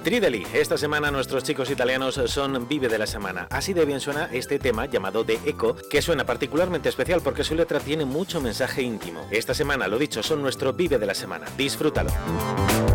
Trideli, esta semana nuestros chicos italianos son Vive de la Semana. Así de bien suena este tema llamado De Eco, que suena particularmente especial porque su letra tiene mucho mensaje íntimo. Esta semana, lo dicho, son nuestro Vive de la Semana. Disfrútalo.